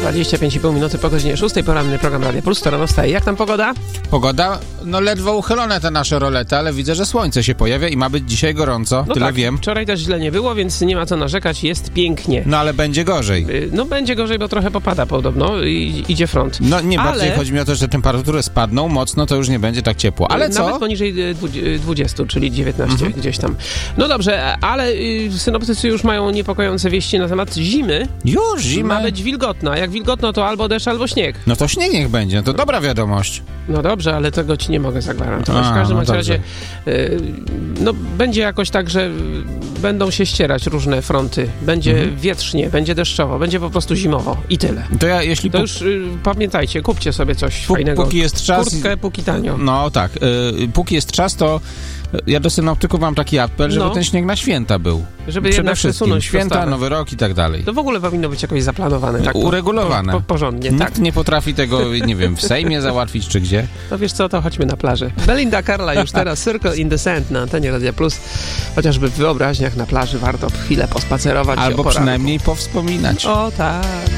25,5 minuty po godzinie 6. Poranny program Radia Plus. To rano wstaje. Jak tam pogoda? Pogoda? No ledwo uchylone te nasze rolety, ale widzę, że słońce się pojawia i ma być dzisiaj gorąco. No tyle tak, wiem. Wczoraj też źle nie było, więc nie ma co narzekać. Jest pięknie. No ale będzie gorzej. No będzie gorzej, bo trochę popada podobno i idzie front. No nie, ale... bardziej chodzi mi o to, że temperatury spadną mocno, to już nie będzie tak ciepło. Ale co? Nawet poniżej 20, czyli 19 gdzieś tam. No dobrze, ale synoptycy już mają niepokojące wieści na temat zimy. Już zima. Ma być wilgotna. Jak wilgotno, to albo deszcz, albo śnieg. No to śnieg niech będzie, to dobra wiadomość. No dobrze, ale tego ci nie mogę zagwarantować. W każdym razie no, będzie jakoś tak, że będą się ścierać różne fronty. Będzie wietrznie, będzie deszczowo, będzie po prostu zimowo i tyle. To ja, jeśli... To już pamiętajcie, kupcie sobie coś fajnego. Póki jest czas... Kurtkę, póki tanio. No tak, póki jest czas, to ja do synoptyków mam taki apel, żeby ten śnieg na święta był. Żeby przede jednak wszystkim przesunąć święta, dostawę. Nowy rok i tak dalej. To w ogóle powinno być jakoś zaplanowane. Tak, uregulowane. Porządnie, Nikt tak. nie potrafi tego, nie wiem, w Sejmie załatwić, czy gdzie. No wiesz co, to chodźmy na plażę. Belinda Carla już teraz, Circle in the Sand na antenie Radia Plus. Chociażby w wyobraźniach na plaży warto chwilę pospacerować. Albo przynajmniej powspominać. O tak.